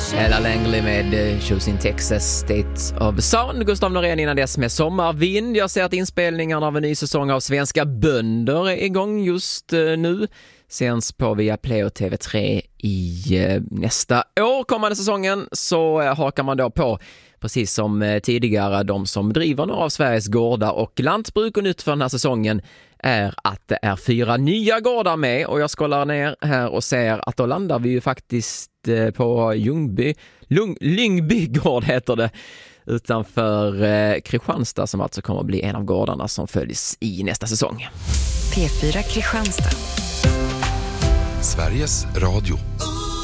Ella Langley med Choosing Texas State of Sound. Gustav Norén innan dess med Sommarvind. Jag ser att inspelningarna av en ny säsong av Svenska bönder är igång just nu. Sänds på Viaplay och TV3 i nästa år. Kommande säsongen så hakar man då på, precis som tidigare, de som driver några av Sveriges gårdar och lantbruk. Och nytt för den här säsongen är att det är 4 nya gårdar med. Och jag scrollar ner här och ser att då landar vi ju faktiskt på Lyngby gård heter det, utanför Kristianstad, som alltså kommer att bli en av gårdarna som följs i nästa säsong. P4 Kristianstad. Sveriges Radio.